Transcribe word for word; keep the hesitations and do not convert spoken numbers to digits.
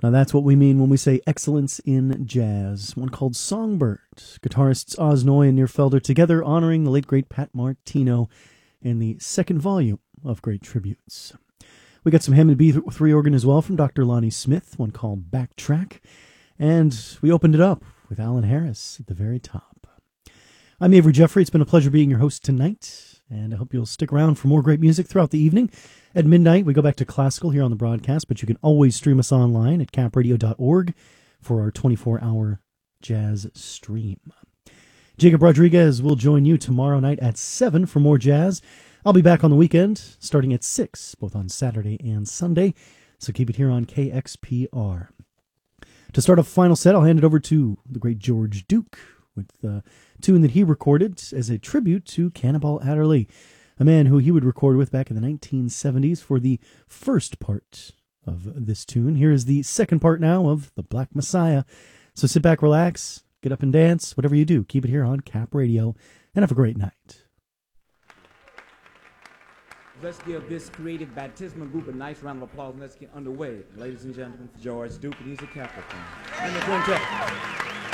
Now that's what we mean when we say excellence in jazz. One called Songbird. Guitarists Oz Noy and Nir Felder together honoring the late great Pat Martino in the second volume of Great Tributes. We got some Hammond B three organ as well from Doctor Lonnie Smith, one called Backtrack. And we opened it up with Alan Harris at the very top. I'm Avery Jeffrey. It's been a pleasure being your host tonight, and I hope you'll stick around for more great music throughout the evening. At midnight, we go back to classical here on the broadcast, but you can always stream us online at cap radio dot org for our twenty-four hour jazz stream. Jacob Rodriguez will join you tomorrow night at seven for more jazz. I'll be back on the weekend, starting at six, both on Saturday and Sunday, so keep it here on K X P R. To start a final set, I'll hand it over to the great George Duke with the tune that he recorded as a tribute to Cannonball Adderley, a man who he would record with back in the nineteen seventies for the first part of this tune. Here is the second part now of The Black Messiah. So sit back, relax, get up and dance, whatever you do, keep it here on Cap Radio, and have a great night. Let's give this creative baptismal group a nice round of applause and let's get underway. Ladies and gentlemen, George Duke, and he's a Capricorn. And the quintet.